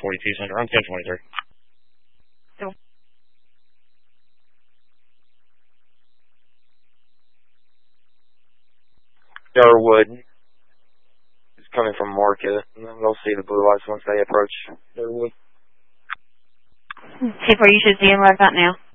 42 Center. I'm 1023. So, Durwood is coming from Market, and then they'll see the blue lights once they approach Durwood. 2-4, you should see him right about now.